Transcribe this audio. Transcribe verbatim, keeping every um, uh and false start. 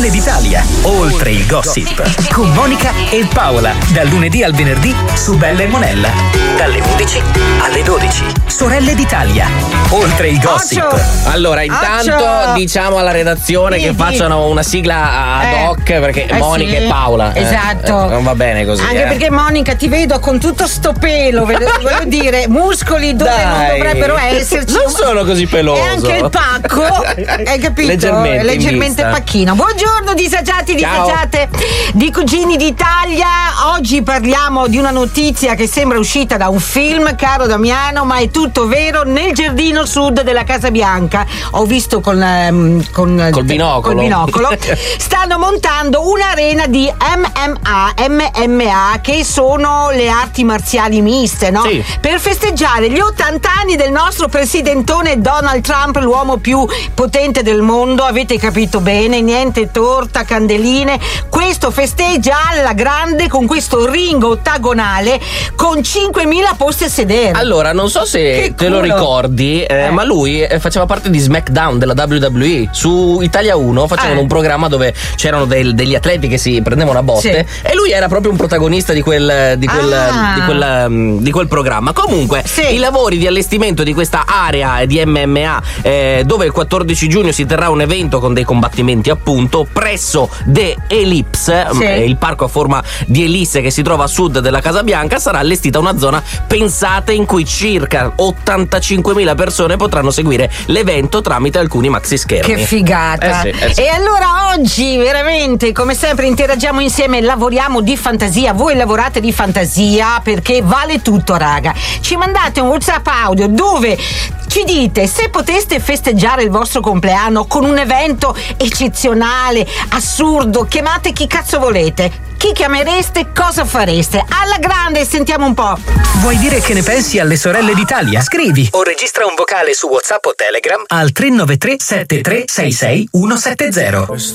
sorelle d'Italia, oltre il gossip, con Monica e Paola, dal lunedì al venerdì su Bella e Monella, dalle undici alle dodici. Sorelle d'Italia, oltre il gossip. Accio. Allora, intanto Accio. diciamo alla redazione Sì, che sì. facciano una sigla ad Eh. hoc, perché Eh, Monica sì. e Paola. eh, Esatto. eh, non va bene così. Anche eh. perché Monica, ti vedo con tutto sto pelo, voglio voglio dire, muscoli dove non Dai. dovrebbero esserci. Non sono così peloso. E anche il pacco, hai capito? Leggermente È leggermente in vista. pacchino. Buongiorno disagiati, Ciao. disagiate di Cugini d'Italia. Oggi parliamo di una notizia che sembra uscita da un film, caro Damiano, ma è tutto vero. Nel giardino sud della Casa Bianca, ho visto con, ehm, con Col binocolo. col binocolo, stanno montando un'arena di M M A, M M A, che sono le arti marziali miste, no? Sì. Per festeggiare gli ottanta anni del nostro presidentone Donald Trump, l'uomo più potente del mondo. Avete capito bene, niente torta, candeline. Questo festeggia alla grande con questo ring ottagonale con cinquemila posti a sedere. Allora, non so se Che te lo culo. ricordi, eh, Eh. ma lui eh, faceva parte di SmackDown della W W E. Su Italia uno facevano Eh. un programma dove c'erano del- degli atleti che si prendevano a botte, Sì. e lui era proprio un protagonista di quel, di quel, Ah. di quel, um, di quel programma. Comunque, Sì. i lavori di allestimento di questa area di M M A, eh, dove il quattordici giugno si terrà un evento con dei combattimenti, appunto, presso The Ellipse, Sì. eh, il parco a forma di ellisse che si trova a sud della Casa Bianca, sarà allestita una zona pensata in cui circa ottantacinquemila persone potranno seguire l'evento tramite alcuni maxi schermi. Che figata! Eh sì, eh sì. E allora oggi veramente, come sempre, interagiamo insieme, lavoriamo di fantasia. Voi lavorate di fantasia perché vale tutto, raga. Ci mandate un WhatsApp audio dove ci dite se poteste festeggiare il vostro compleanno con un evento eccezionale, assurdo, chiamate chi cazzo volete. Chi chiamereste? Cosa fareste? Alla grande, sentiamo un po'. Vuoi dire che ne pensi alle sorelle d'Italia? Scrivi o registra un vocale su WhatsApp o Telegram al tre nove tre sette tre sei sei uno sette zero.